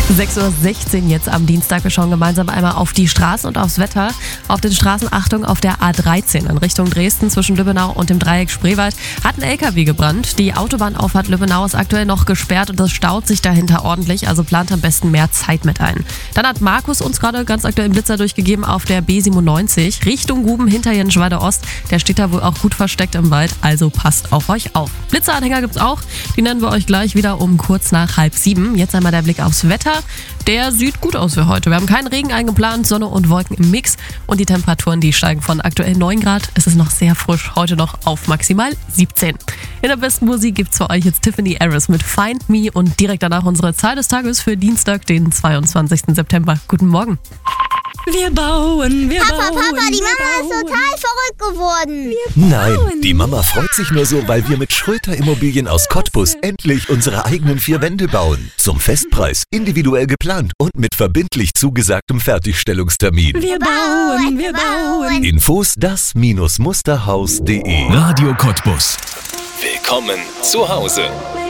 6:16 Uhr jetzt am Dienstag. Wir schauen gemeinsam einmal auf die Straßen und aufs Wetter. Auf den Straßen Achtung auf der A13 in Richtung Dresden zwischen Lübbenau und dem Dreieck Spreewald hat ein LKW gebrannt. Die Autobahnauffahrt Lübbenau ist aktuell noch gesperrt und es staut sich dahinter ordentlich, also plant am besten mehr Zeit mit ein. Dann hat Markus uns gerade ganz aktuell einen Blitzer durchgegeben auf der B97 Richtung Guben hinter Jenschweider Ost. Der steht da wohl auch gut versteckt im Wald, also passt auf euch auf. Blitzeranhänger gibt's auch, die nennen wir euch gleich wieder um kurz nach 6:30. Jetzt einmal der Blick aufs Wetter. Der sieht gut aus für heute. Wir haben keinen Regen eingeplant, Sonne und Wolken im Mix. Und die Temperaturen, die steigen von aktuell 9 Grad. Es ist noch sehr frisch, heute noch auf maximal 17. In der besten Musik gibt's für euch jetzt Tiffany Harris mit Find Me und direkt danach unsere Zahl des Tages für Dienstag, den 22. September. Guten Morgen. Wir bauen, wir Papa, bauen. Papa, die Mama wir ist bauen. total verrückt geworden. Nein, die Mama freut sich nur so, weil wir mit Schröter Immobilien aus Cottbus endlich unsere eigenen 4 Wände bauen. Zum Festpreis, individuell geplant und mit verbindlich zugesagtem Fertigstellungstermin. Wir bauen, wir bauen. Infos das-musterhaus.de. Radio Cottbus. Willkommen zu Hause.